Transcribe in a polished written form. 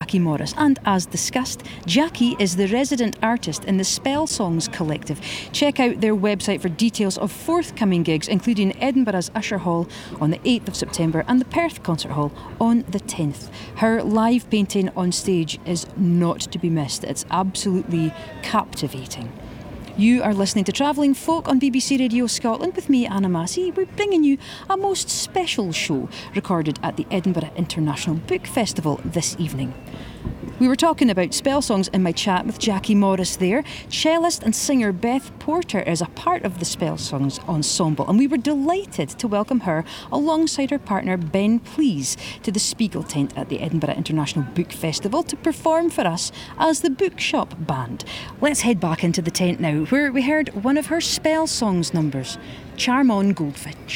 Jackie Morris, and as discussed, Jackie is the resident artist in the Spell Songs Collective. Check out their website for details of forthcoming gigs, including Edinburgh's Usher Hall on the 8th of September and the Perth Concert Hall on the 10th. Her live painting on stage is not to be missed. It's absolutely captivating. You are listening to Travelling Folk on BBC Radio Scotland with me, Anna Massey. We're bringing you a most special show recorded at the Edinburgh International Book Festival this evening. We were talking about Spell Songs in my chat with Jackie Morris there. Cellist and singer Beth Porter is a part of the Spell Songs ensemble, and we were delighted to welcome her alongside her partner Ben Please to the Spiegel tent at the Edinburgh International Book Festival to perform for us as the Bookshop Band. Let's head back into the tent now, where we heard one of her Spell Songs numbers, Charm On Goldfinch.